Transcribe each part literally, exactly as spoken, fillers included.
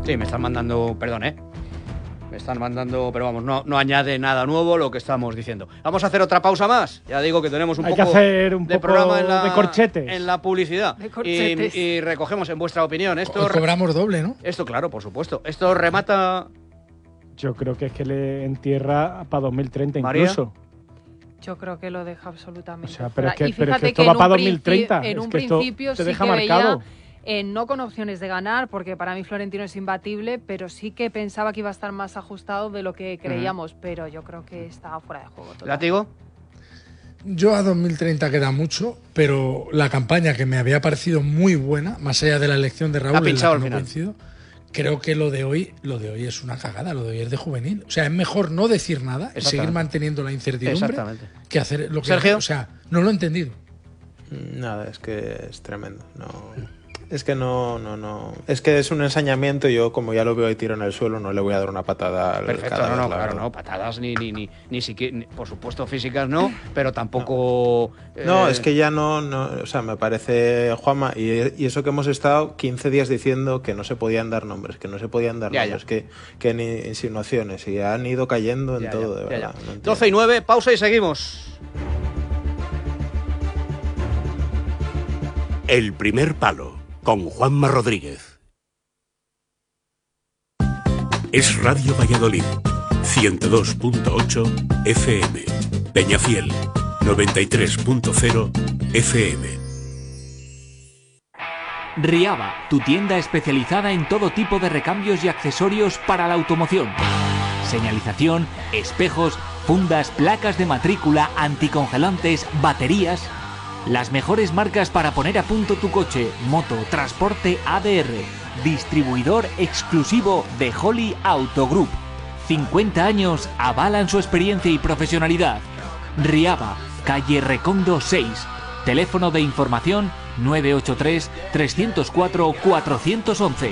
Sí, me están mandando, perdón, ¿eh? Me están mandando, pero vamos, no, no añade nada nuevo lo que estamos diciendo. Vamos a hacer otra pausa más. Ya digo que tenemos un Hay poco que hacer un de poco programa en la, de corchetes. en la publicidad. De corchetes. Y, y recogemos en vuestra opinión. Esto, Hoy cobramos doble, ¿no? Esto, claro, por supuesto. Esto remata... Yo creo que es que le entierra para dos mil treinta María. incluso. Yo creo que lo deja absolutamente O sea, pero fuera. es que- Y pero es que fíjate esto que va en un para dos princi- mil treinta. En Es un que esto principio te sí deja que marcado. veía, eh, no con opciones de ganar, porque para mí Florentino es imbatible, pero sí que pensaba que iba a estar más ajustado de lo que creíamos, uh-huh. pero yo creo que está fuera de juego. Total. ¿Látigo? Yo a dos mil treinta queda mucho, pero la campaña que me había parecido muy buena, más allá de la elección de Raúl, Ha pinchado en la que al no final. coincido, creo que lo de hoy, lo de hoy es una cagada, lo de hoy es de juvenil. O sea, es mejor no decir nada y seguir manteniendo la incertidumbre Exactamente. que hacer lo que Sergio. O sea, no lo he entendido. Nada, es que es tremendo. No, es que no, no, no. Es que es un ensañamiento. Yo, como ya lo veo ahí tiro en el suelo, no le voy a dar una patada al Perfecto, cadáver, no, no, la claro, verdad. no, patadas ni, ni, ni, ni siquiera, ni- por supuesto físicas no, pero tampoco... No, eh, es que ya no, no, o sea, me parece, Juanma, y, y eso que hemos estado quince días diciendo que no se podían dar nombres, que no se podían dar Ya, nombres, ya. que, que ni insinuaciones, y han ido cayendo en Ya, todo, ya, de ya, verdad. ya. no entiendo. doce y nueve, pausa y seguimos. El primer palo, con Juanma Rodríguez. Es Radio Valladolid, ciento dos punto ocho F M. Peñafiel, noventa y tres punto cero F M. Riaba, tu tienda especializada en todo tipo de recambios y accesorios para la automoción. Señalización, espejos, fundas, placas de matrícula, anticongelantes, baterías. Las mejores marcas para poner a punto tu coche, moto, transporte A D R. Distribuidor exclusivo de Holly Auto Group. cincuenta años avalan su experiencia y profesionalidad. Riaba, calle Recondo seis. Teléfono de información nueve ocho tres, tres cero cuatro, cuatro uno uno.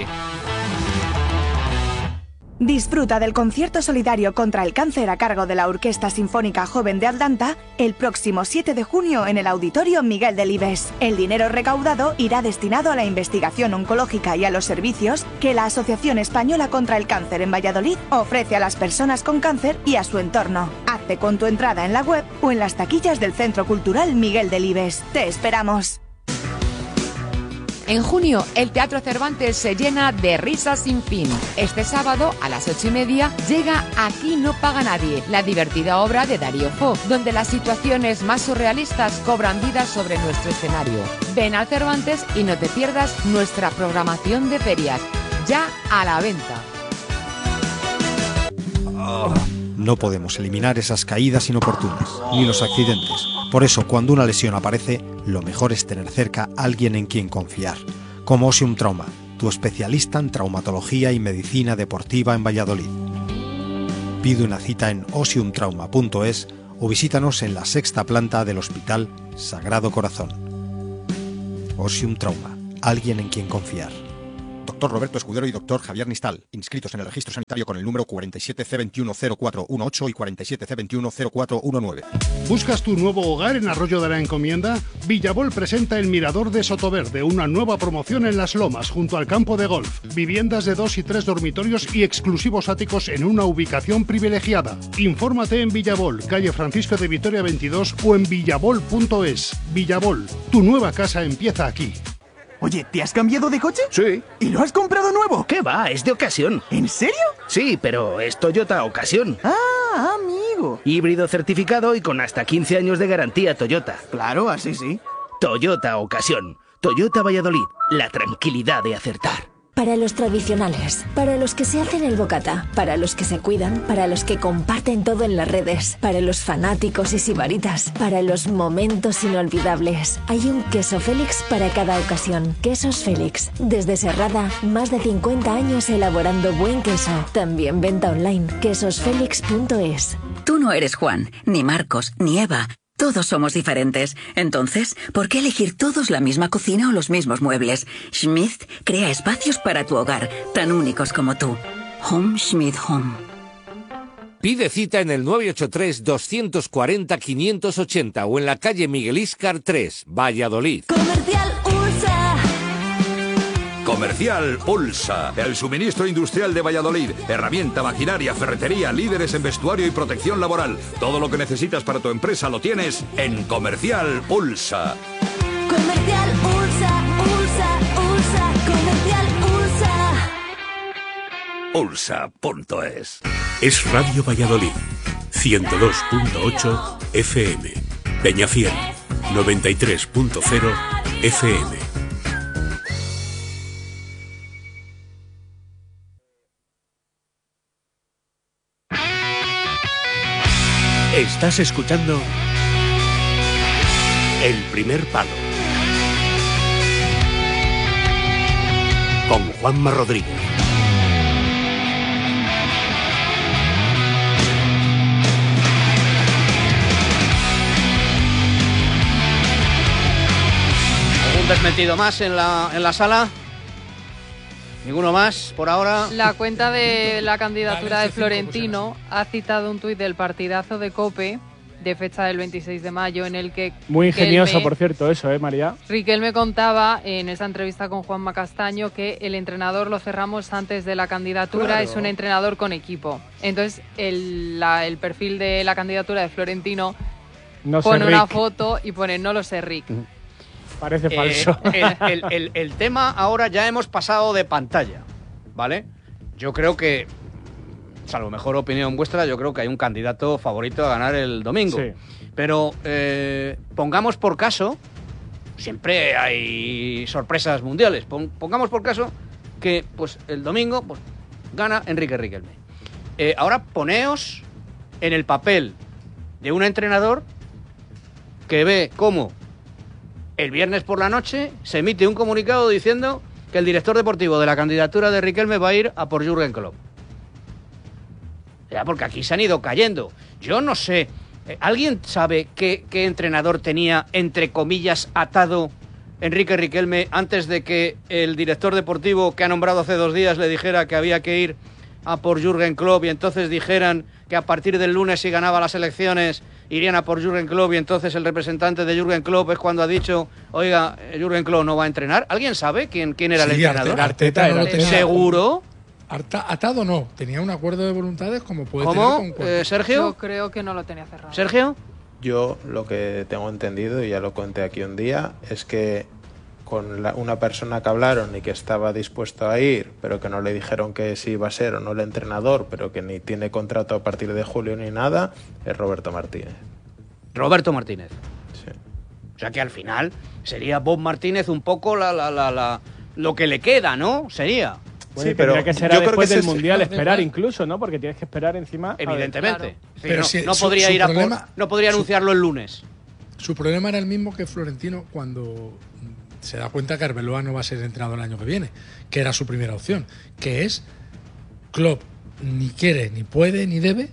Disfruta del concierto solidario contra el cáncer a cargo de la Orquesta Sinfónica Joven de Atlanta el próximo siete de junio en el Auditorio Miguel Delibes. El dinero recaudado irá destinado a la investigación oncológica y a los servicios que la Asociación Española contra el Cáncer en Valladolid ofrece a las personas con cáncer y a su entorno. Hazte con tu entrada en la web o en las taquillas del Centro Cultural Miguel Delibes. ¡Te esperamos! En junio, el Teatro Cervantes se llena de risas sin fin. Este sábado, a las ocho y media, llega Aquí no paga nadie, la divertida obra de Darío Fo, donde las situaciones más surrealistas cobran vida sobre nuestro escenario. Ven al Cervantes y no te pierdas nuestra programación de ferias, ya a la venta. No podemos eliminar esas caídas inoportunas, ni los accidentes. Por eso, cuando una lesión aparece, lo mejor es tener cerca a alguien en quien confiar. Como Osium Trauma, tu especialista en traumatología y medicina deportiva en Valladolid. Pide una cita en osium trauma punto es o visítanos en la sexta planta del Hospital Sagrado Corazón. Osium Trauma, alguien en quien confiar. Doctor Roberto Escudero y doctor Javier Nistal, inscritos en el registro sanitario con el número cuarenta y siete C veintiuno cero cuatro dieciocho y cuarenta y siete C veintiuno cero cuatro diecinueve. ¿Buscas tu nuevo hogar en Arroyo de la Encomienda? Villabol presenta el Mirador de Sotoverde, una nueva promoción en Las Lomas, junto al campo de golf. Viviendas de dos y tres dormitorios y exclusivos áticos en una ubicación privilegiada. Infórmate en Villabol, calle Francisco de Vitoria veintidós o en villabol punto es. Villabol, tu nueva casa empieza aquí. Oye, ¿te has cambiado de coche? Sí. ¿Y lo has comprado nuevo? ¿Qué va? Es de ocasión. ¿En serio? Sí, pero es Toyota Ocasión. Ah, amigo. Híbrido certificado y con hasta quince años de garantía Toyota. Claro, así sí. Toyota Ocasión. Toyota Valladolid. La tranquilidad de acertar. Para los tradicionales, para los que se hacen el bocata, para los que se cuidan, para los que comparten todo en las redes, para los fanáticos y sibaritas, para los momentos inolvidables. Hay un queso Félix para cada ocasión. Quesos Félix. Desde Serrada, más de cincuenta años elaborando buen queso. También venta online. quesos félix punto es. Tú no eres Juan, ni Marcos, ni Eva. Todos somos diferentes. Entonces, ¿por qué elegir todos la misma cocina o los mismos muebles? Schmidt crea espacios para tu hogar, tan únicos como tú. Home Schmidt Home. Pide cita en el nueve ocho tres, dos cuatro cero, cinco ocho cero o en la calle Miguel Íscar tres, Valladolid. Comercial U R S A. Comercial Ulsa, el suministro industrial de Valladolid. Herramienta, maquinaria, ferretería, líderes en vestuario y protección laboral. Todo lo que necesitas para tu empresa lo tienes en Comercial Ulsa. Comercial Ulsa, Ulsa, Ulsa, Comercial Ulsa. Ulsa punto es. Es Radio Valladolid, ciento dos punto ocho F M. Peñafiel, noventa y tres punto cero F M. Estás escuchando El Primer Palo con Juanma Rodríguez. ¿Algún desmentido más en la, en la sala? ¿Ninguno más por ahora? La cuenta de la candidatura de Florentino ha citado un tuit del partidazo de COPE de fecha del veintiséis de mayo en el que... Muy ingenioso, Riquelme, por cierto, eso, ¿eh, María? Riquelme contaba en esa entrevista con Juanma Castaño que el entrenador lo cerramos antes de la candidatura, claro. Es un entrenador con equipo. Entonces, el, la, el perfil de la candidatura de Florentino no pone una foto y pone no lo sé, Rick. Uh-huh. Parece falso. Eh, el, el, el, el tema ahora ya hemos pasado de pantalla, ¿vale? Yo creo que, salvo mejor opinión vuestra, yo creo que hay un candidato favorito a ganar el domingo. Sí. Pero eh, pongamos por caso, siempre hay sorpresas mundiales, pongamos por caso que pues el domingo pues, gana Enrique Riquelme. Eh, ahora poneos en el papel de un entrenador que ve cómo el viernes por la noche se emite un comunicado diciendo que el director deportivo de la candidatura de Riquelme va a ir a por Jürgen Klopp. Ya, porque aquí se han ido cayendo. Yo no sé, ¿alguien sabe qué, qué entrenador tenía, entre comillas, atado Enrique Riquelme antes de que el director deportivo que ha nombrado hace dos días le dijera que había que ir a por Jürgen Klopp y entonces dijeran que a partir del lunes si ganaba las elecciones irían a por Jürgen Klopp y entonces el representante de Jürgen Klopp es cuando ha dicho, oiga, Jürgen Klopp no va a entrenar? ¿Alguien sabe quién, quién era sí, el entrenador? Arteta, Arteta no era. ¿Seguro? Arta, atado no, tenía un acuerdo de voluntades como puede ¿Cómo? tener con eh, ¿Sergio? Yo creo que no lo tenía cerrado. ¿Sergio? Yo lo que tengo entendido, y ya lo conté aquí un día, es que con la, una persona que hablaron y que estaba dispuesto a ir, pero que no le dijeron que si iba a ser o no el entrenador, pero que ni tiene contrato a partir de julio ni nada, es Roberto Martínez. Roberto Martínez. Sí. O sea que al final sería Bob Martínez un poco la, la, la, la, lo que le queda, ¿no? Sería. Bueno, sí, pero que será yo después creo que del Mundial es, esperar no, incluso, ¿no? Porque tienes que esperar encima. Evidentemente. Claro. Sí, pero no, si, no su, podría su ir problema, a por, no podría anunciarlo su, el lunes. Su problema era el mismo que Florentino cuando se da cuenta que Arbeloa no va a ser entrenador el año que viene, que era su primera opción, que es Klopp ni quiere, ni puede, ni debe,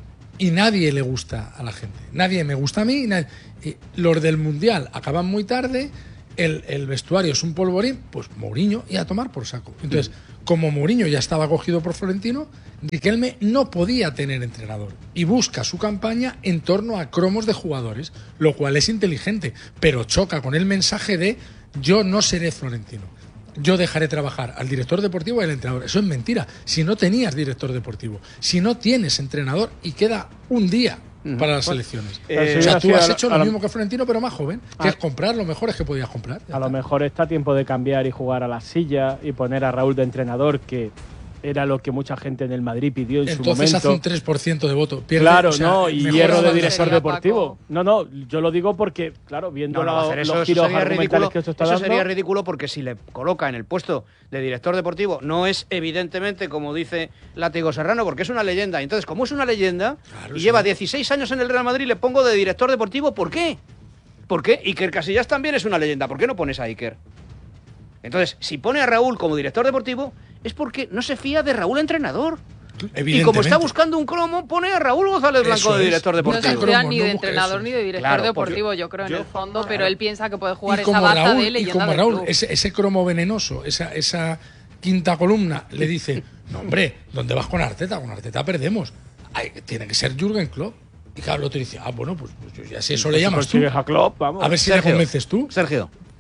y nadie le gusta a la gente. Nadie me gusta a mí. Nadie, y los del Mundial acaban muy tarde, el, el vestuario es un polvorín, pues Mourinho y a tomar por saco. Entonces, mm. como Mourinho ya estaba cogido por Florentino, Riquelme no podía tener entrenador y busca su campaña en torno a cromos de jugadores, lo cual es inteligente, pero choca con el mensaje de yo no seré Florentino. Yo dejaré trabajar al director deportivo y al entrenador. Eso es mentira. Si no tenías director deportivo, si no tienes entrenador y queda un día uh-huh. para las elecciones. Eh, o sea, tú has hecho a lo lo mismo que Florentino, pero más joven, que a, es comprar lo mejor es que podías comprar. A lo mejor está tiempo de cambiar y jugar a la silla y poner a Raúl de entrenador, que era lo que mucha gente en el Madrid pidió en Entonces su momento. Entonces hace un tres por ciento de voto. Pierde, claro, o sea, no, y hierro de director deportivo. Paco. No, no, yo lo digo porque, claro, viendo no, no, la, eso, los giros eso argumentales ridículo, que esto está eso dando... sería ridículo porque si le coloca en el puesto de director deportivo no es evidentemente, como dice Látigo Serrano, porque es una leyenda. Entonces, como es una leyenda claro, y sí. lleva dieciséis años en el Real Madrid, le pongo de director deportivo, ¿por qué? ¿Por qué? Iker Casillas también es una leyenda. ¿Por qué no pones a Iker? Entonces, si pone a Raúl como director deportivo, es porque no se fía de Raúl entrenador. Y como está buscando un cromo, pone a Raúl González Blanco de director deportivo. No se fía ni de entrenador ni de director claro, deportivo, yo creo, en yo, el fondo, pero él piensa que puede jugar esa baza Raúl, de leyenda y como del Raúl, club. Ese, ese cromo venenoso, esa, esa quinta columna, le dice, no hombre, ¿dónde vas con Arteta? Con Arteta perdemos. Ay, tiene que ser Jürgen Klopp. Y claro, el otro dice, ah, bueno, pues, pues ya si eso le llamas tú. A, Klopp, vamos. A ver si Sergio, le convences tú. Sergio.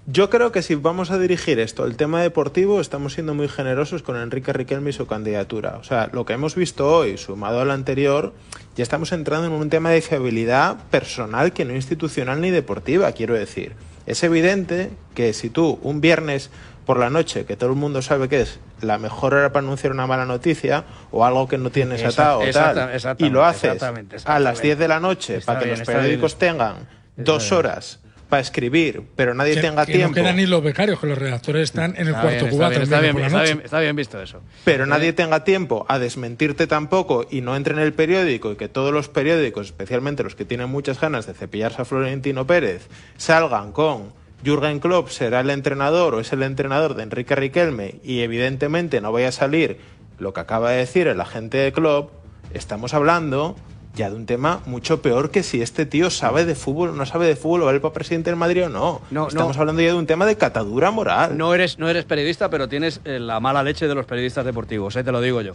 Yo creo que si vamos a dirigir esto, el tema deportivo, estamos siendo muy generosos con Enrique Riquelme y su candidatura. O sea, lo que hemos visto hoy, sumado al anterior, ya estamos entrando en un tema de fiabilidad personal que no institucional ni deportiva, quiero decir. Es evidente que si tú, un viernes por la noche, que todo el mundo sabe que es la mejor hora para anunciar una mala noticia o algo que no tienes atado o tal, y lo haces exactamente, exactamente. a las diez de la noche está para que bien, los periódicos tengan dos horas para escribir, pero nadie que, tenga que tiempo. No quedan ni los becarios, que los redactores están en el está cuarto bien, cubata. Está bien, está, bien, está, bien, está bien visto eso. Pero nadie tenga tiempo a desmentirte tampoco y no entre en el periódico y que todos los periódicos, especialmente los que tienen muchas ganas de cepillarse a Florentino Pérez, salgan con Jürgen Klopp será el entrenador o es el entrenador de Enrique Riquelme y evidentemente no vaya a salir lo que acaba de decir el agente de Klopp. Estamos hablando ya de un tema mucho peor que si este tío sabe de fútbol o no sabe de fútbol o vale para presidente del Madrid o no. no Estamos no. hablando ya de un tema de catadura moral. No eres, no eres periodista, pero tienes eh, la mala leche de los periodistas deportivos, eh, te lo digo yo.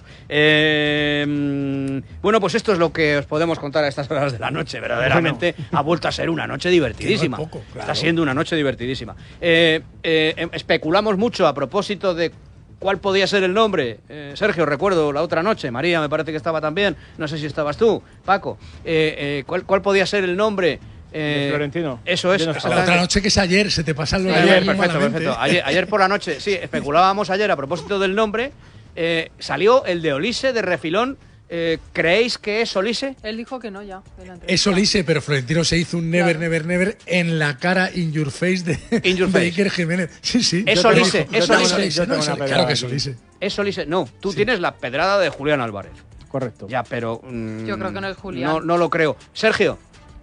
Eh, bueno, pues esto es lo que os podemos contar a estas horas de la noche. Verdaderamente bueno. ha vuelto a ser una noche divertidísima. No poco, claro. Está siendo una noche divertidísima. Eh, eh, especulamos mucho a propósito de ¿cuál podía ser el nombre? Eh, Sergio, recuerdo la otra noche, María me parece que estaba también, no sé si estabas tú, Paco. Eh, eh, ¿cuál, ¿Cuál podía ser el nombre? Eh, Florentino. Eso es. No la otra noche que es ayer, se te pasan los sí, ayer, perfecto, perfecto. Ayer, ayer por la noche, sí, especulábamos ayer a propósito del nombre, eh, salió el de Olise de refilón. Eh, ¿Creéis que es Olise? Él dijo que no ya. Es Olise, pero Florentino se hizo un never, claro. never, never en la cara in your face de, in your de face. Iker Jiménez. Sí, sí. Es Olise, es Olise. Olise. No, no, claro que es Olise. Es Olise. No, tú sí. tienes la pedrada de Julián Álvarez. Correcto. Ya, pero... Mmm, Yo creo que no es Julián. No, no lo creo. Sergio.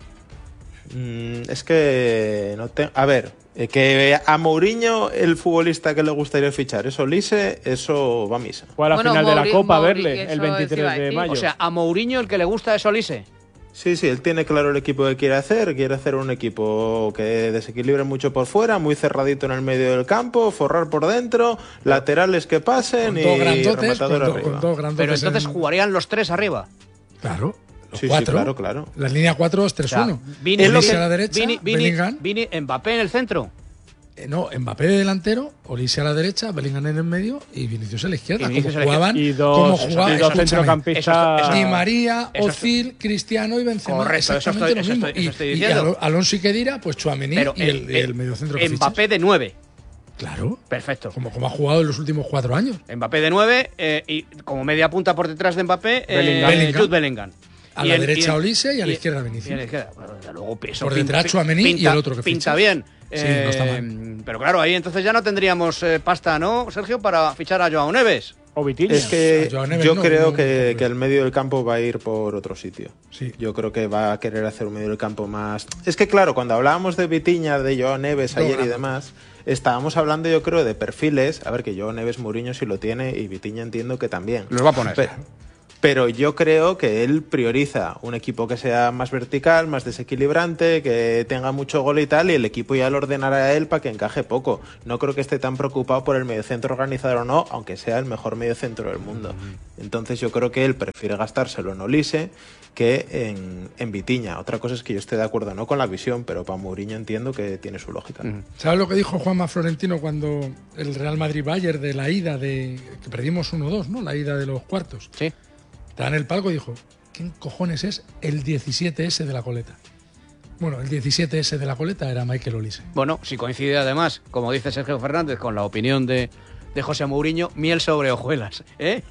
Mm, es que... no te... A ver... Que a Mourinho, el futbolista que le gustaría fichar, es Olise, eso va a misa. Fue a la bueno, final Mouri, de la Copa a verle el veintitrés de mayo. O sea, a Mourinho el que le gusta es Olise. Sí, sí, él tiene claro el equipo que quiere hacer. Quiere hacer un equipo que desequilibre mucho por fuera, muy cerradito en el medio del campo, forrar por dentro, laterales que pasen y rematador arriba. Pero entonces en... jugarían los tres arriba. Claro. Los sí, cuatro. Sí, claro, claro. La línea cuatro dos tres uno. O sea, Vini, Olise a la derecha, Vini, Vini, Bellingham. Vini, Mbappé en el centro. Eh, no, Mbappé de delantero, Olise a la derecha, Bellingham en el medio y Vinicius a la izquierda. Y como jugaban, y dos, como jugaban, y dos centrocampistas. Di María, Ozil, Cristiano y Benzema. Correcto, exactamente eso estoy, lo mismo. eso estoy, eso estoy y, diciendo. y Alonso y Khedira, pues Tchouaméni y el, el, el mediocentro que Mbappé fichas. de nueve. Claro. Perfecto. Como, como ha jugado en los últimos cuatro años. Mbappé de nueve eh, y como media punta por detrás de Mbappé, eh, Bellingham. Jude Bellingham. A la en, derecha Olise y a la izquierda Vinicius. Y a la izquierda, bueno, luego eso por detrás Tchouaméni y el otro que pinta fichas. bien. Sí, eh, no está mal. Pero claro, ahí entonces ya no tendríamos eh, pasta, ¿no, Sergio, para fichar a Joao Neves? O Vitinha. Es que yo no, creo no, que, no, que el medio del campo va a ir por otro sitio. Sí. Yo creo que va a querer hacer un medio del campo más... Es que claro, cuando hablábamos de Vitinha, de Joao Neves ayer no, y demás, estábamos hablando yo creo de perfiles. A ver, que Joao Neves, Mourinho sí lo tiene y Vitinha entiendo que también. Los va a poner. Pero, pero yo creo que él prioriza un equipo que sea más vertical, más desequilibrante, que tenga mucho gol y tal, y el equipo ya lo ordenará a él para que encaje poco. No creo que esté tan preocupado por el mediocentro organizador o no, aunque sea el mejor mediocentro del mundo. Entonces yo creo que él prefiere gastárselo en Olise que en, en Vitinha. Otra cosa es que yo esté de acuerdo no con la visión, pero para Mourinho entiendo que tiene su lógica. Uh-huh. ¿Sabes lo que dijo Juanma Florentino cuando el Real Madrid-Bayern de la ida de... que perdimos uno dos, ¿no? La ida de los cuartos. Sí. Estaba en el palco y dijo, ¿quién cojones es el diecisiete ese de la coleta? Bueno, el diecisiete ese de la coleta era Michael Olise. Bueno, si coincide además, como dice Sergio Fernández, con la opinión de, de José Mourinho, miel sobre hojuelas. ¿Eh?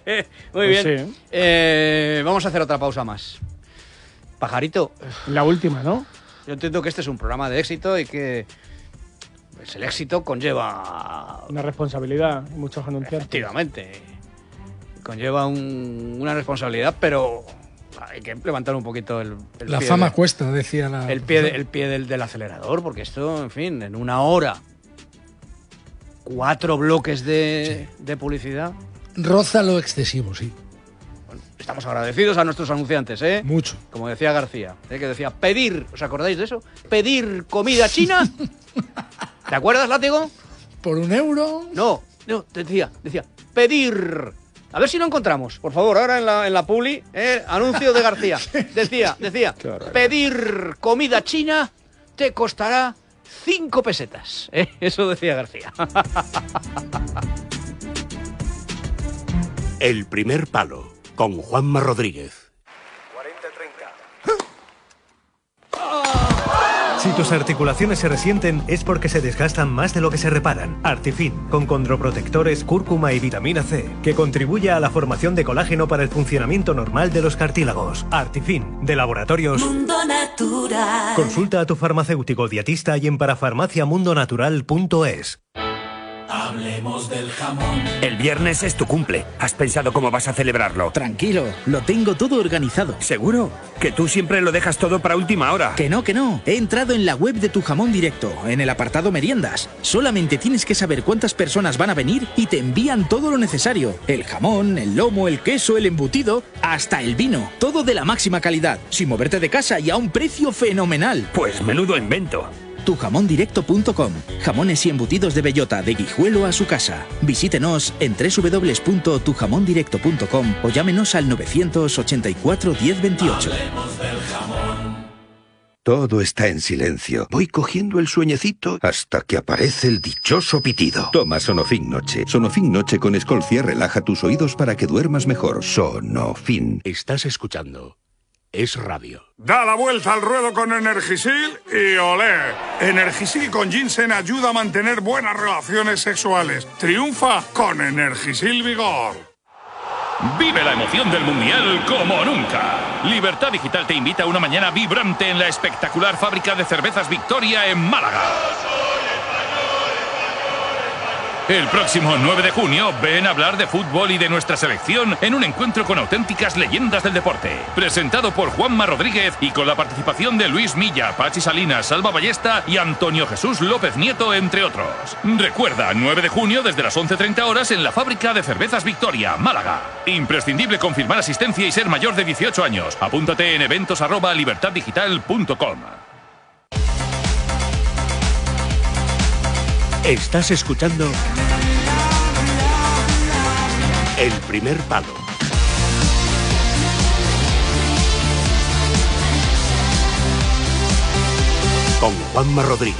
Muy pues bien. Sí. Eh, vamos a hacer otra pausa más. Pajarito. La última, ¿no? Yo entiendo que este es un programa de éxito y que pues, el éxito conlleva... Una responsabilidad, muchos anunciantes. Efectivamente. Conlleva un, una responsabilidad, pero hay que levantar un poquito el, el la pie fama de, cuesta, decía la... El pie, de, el pie del, del acelerador, porque esto, en fin, en una hora, cuatro bloques de, sí. de publicidad. Roza lo excesivo, sí. Bueno, estamos agradecidos a nuestros anunciantes, ¿eh? Mucho. Como decía García, ¿eh? Que decía, pedir, ¿os acordáis de eso? Pedir comida china. ¿Te acuerdas, Látigo? ¿Por un euro? No, no, decía, decía, pedir... A ver si lo encontramos, por favor, ahora en la, en la publi, eh, anuncio de García. Decía, decía, pedir comida china te costará cinco pesetas. ¿eh? Eso decía García. El primer palo, con Juanma Rodríguez. Si tus articulaciones se resienten es porque se desgastan más de lo que se reparan. Artifin, con condroprotectores, cúrcuma y vitamina C, que contribuye a la formación de colágeno para el funcionamiento normal de los cartílagos. Artifin, de Laboratorios Mundo Natural. Consulta a tu farmacéutico dietista y en parafarmacia mundo natural punto es. Hablemos del jamón. El viernes es tu cumple. ¿Has pensado cómo vas a celebrarlo? Tranquilo, lo tengo todo organizado. ¿Seguro? Que tú siempre lo dejas todo para última hora. Que no, que no. He entrado en la web de Tu Jamón Directo, en el apartado meriendas. Solamente tienes que saber cuántas personas van a venir y te envían todo lo necesario. El jamón, el lomo, el queso, el embutido, hasta el vino. Todo de la máxima calidad, sin moverte de casa y a un precio fenomenal. Pues menudo invento. tu jamón directo punto com. Jamones y embutidos de bellota de Guijuelo a su casa. Visítenos en doble u doble u doble u punto tu jamón directo punto com o llámenos al novecientos ochenta y cuatro diez veintiocho. Hablemos del jamón. Todo está en silencio. Voy cogiendo el sueñecito hasta que aparece el dichoso pitido. Toma Sonofin Noche. Sonofin Noche con Escolcia relaja tus oídos para que duermas mejor. Sonofin. Estás escuchando Es Radio. Da la vuelta al ruedo con Energisil y olé. Energisil con ginseng ayuda a mantener buenas relaciones sexuales. Triunfa con Energisil Vigor. Vive la emoción del Mundial como nunca. Libertad Digital te invita a una mañana vibrante en la espectacular fábrica de cervezas Victoria en Málaga. El próximo nueve de junio, ven a hablar de fútbol y de nuestra selección en un encuentro con auténticas leyendas del deporte. Presentado por Juanma Rodríguez y con la participación de Luis Milla, Pachi Salinas, Salva Ballesta y Antonio Jesús López Nieto, entre otros. Recuerda, nueve de junio desde las once treinta horas en la fábrica de cervezas Victoria, Málaga. Imprescindible confirmar asistencia y ser mayor de dieciocho años. Apúntate en eventos arroba libertad digital punto com. Estás escuchando El primer palo. Con Juanma Rodríguez.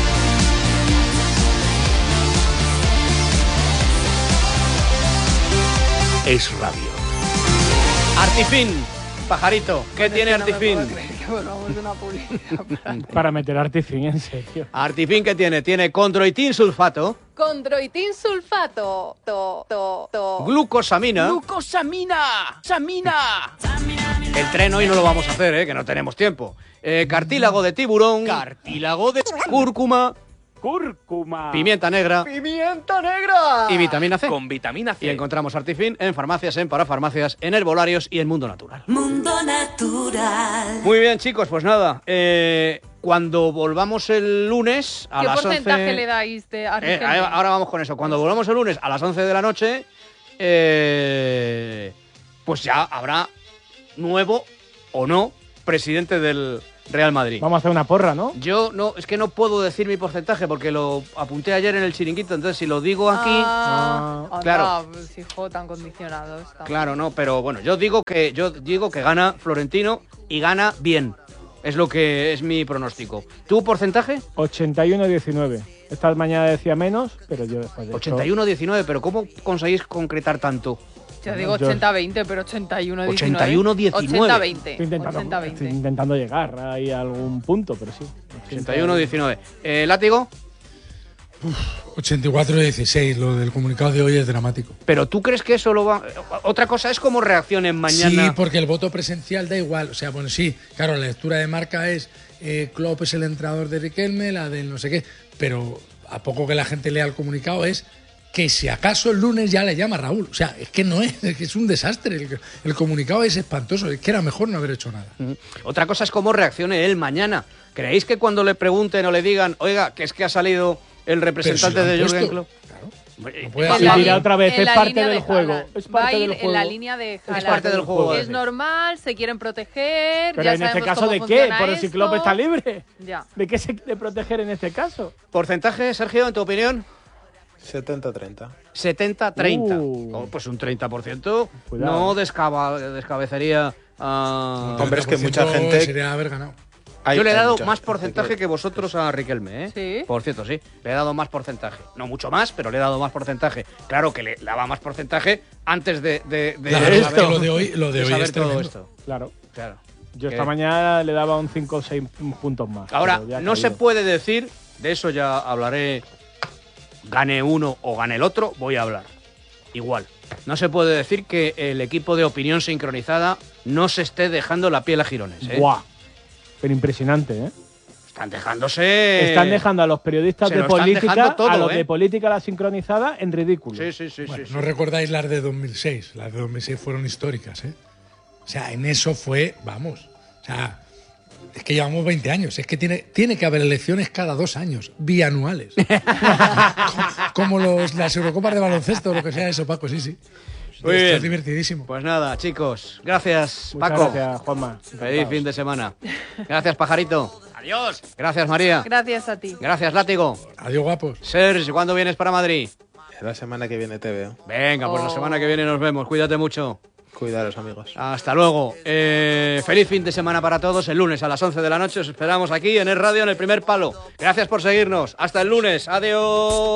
Es Radio. Artifin, pajarito, ¿qué Bueno, tiene es que no me Artifin? puedo creer que volvamos de una publicidad para- Para meter Artifin, en serio. Artifin, ¿qué tiene? Tiene condroitin sulfato, Condroitin sulfato. To, to, to. glucosamina. ¡Glucosamina! ¡Samina! El tren hoy no lo vamos a hacer, ¿eh? Que no tenemos tiempo. Eh, cartílago de tiburón. Cartílago de Cúrcuma. cúrcuma. Pimienta negra. ¡Pimienta negra! Y vitamina C. Con vitamina C. Y encontramos Artifin en farmacias, en parafarmacias, en herbolarios y en Mundo Natural. Mundo Natural. Muy bien, chicos, pues nada. Eh, cuando volvamos el lunes a ¿Qué las porcentaje once... le dais de Eh, Artifin? ahora vamos con eso. Cuando volvamos el lunes a las once de la noche, eh, pues ya habrá nuevo o no presidente del Real Madrid. Vamos a hacer una porra, ¿no? Yo no, es que no puedo decir mi porcentaje porque lo apunté ayer en el chiringuito, entonces si lo digo aquí... Ah, anda, claro. pues, hijo, tan condicionado está. Claro, no, pero bueno, yo digo que yo digo que gana Florentino y gana bien. Es lo que es mi pronóstico. ¿Tu porcentaje? ochenta y uno diecinueve. Esta mañana decía menos, pero yo después de ochenta y uno diecinueve, pero ¿cómo conseguís concretar tanto? Yo digo Yo- ochenta veinte, pero ochenta y uno diecinueve. ochenta y uno diecinueve. ochenta veinte. Estoy intentando, ochenta veinte. estoy intentando llegar ahí a algún punto, pero sí. ochenta y uno diecinueve. Eh, ¿Látigo? ochenta y cuatro dieciséis, lo del comunicado de hoy es dramático. ¿Pero tú crees que eso lo va...? Otra cosa es cómo reaccionen mañana. Sí, porque el voto presencial da igual. O sea, bueno, sí, claro, la lectura de marca es eh, Klopp es el entrenador de Riquelme, la del no sé qué, pero a poco que la gente lea el comunicado es que si acaso el lunes ya le llama Raúl. O sea, es que no es, es que es un desastre. El, el comunicado es espantoso, es que era mejor no haber hecho nada. Mm. Otra cosa es cómo reaccione él mañana. ¿Creéis que cuando le pregunten o le digan, oiga, que es que ha salido el representante Pero si lo han de Jürgen puesto. Klopp? puede Eh, hacer. la dirá otra vez, en es la parte línea del de juego. Haaland. Es Va parte a ir del en juego. la línea de Haaland. parte del juego. Es normal, se quieren proteger. Pero ya en este sabemos caso, cómo ¿de qué? funciona Por si Klopp esto. está libre. Ya. ¿De qué se de proteger en este caso? ¿Porcentaje, Sergio, en tu opinión? setenta treinta. setenta treinta. Uh. Oh, pues un treinta por ciento Cuidado. no descaba- descabecería a... Hombre, es que treinta por ciento mucha gente- sería haber ganado. Hay- Yo le he hay dado mucha más gente porcentaje que- que vosotros a Riquelme, ¿eh? Sí. Por cierto, sí. Le he dado más porcentaje. No mucho más, pero le he dado más porcentaje. Claro que le daba más porcentaje antes de, de, de Claro, de es que lo de hoy- lo de hoy saber es todo tremendo. esto. Claro. Claro. Yo Que- esta mañana le daba un cinco o seis puntos más. Ahora, pero ya ha no se caído. puede decir, de eso ya hablaré, gane uno o gane el otro, voy a hablar. Igual. No se puede decir que el equipo de opinión sincronizada no se esté dejando la piel a girones. ¿eh? Buah. Pero impresionante, ¿eh? Están dejándose... Están dejando a los periodistas se de lo están política, dejando todo, a los ¿eh? de política la sincronizada, en ridículo. Sí, sí, sí. Bueno, sí, no sí. recordáis las de dos mil seis. Las de dos mil seis fueron históricas, ¿eh? O sea, en eso fue, vamos. O sea, es que llevamos veinte años. Es que tiene, tiene que haber elecciones cada dos años, bianuales. como como los, las Eurocopas de baloncesto o lo que sea eso, Paco, sí, sí. Muy Esto bien. es divertidísimo. Pues nada, chicos. Gracias, Muchas Paco. gracias, Juanma. Feliz fin de semana. Gracias, Pajarito. Adiós. Gracias, María. Gracias a ti. Gracias, Látigo. Adiós, guapos. Serge, ¿cuándo vienes para Madrid? La semana que viene te veo. Venga, pues la Oh. semana que viene nos vemos. Cuídate mucho. Cuidaros, amigos. Hasta luego. Eh, feliz fin de semana para todos. El lunes a las once de la noche os esperamos aquí en el radio en el primer palo. Gracias por seguirnos. Hasta el lunes. Adiós.